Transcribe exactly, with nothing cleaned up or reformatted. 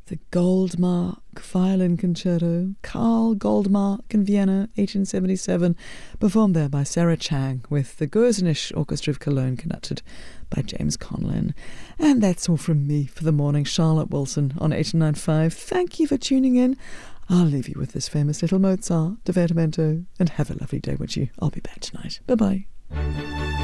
The Goldmark Violin Concerto, Carl Goldmark in Vienna, eighteen seventy-seven, performed there by Sarah Chang with the Gürzenich Orchestra of Cologne, conducted by James Conlin. And that's all from me for the morning. Charlotte Wilson on eight nine five. Thank you for tuning in. I'll leave you with this famous little Mozart, Divertimento, and have a lovely day, would you? I'll be back tonight. Bye-bye.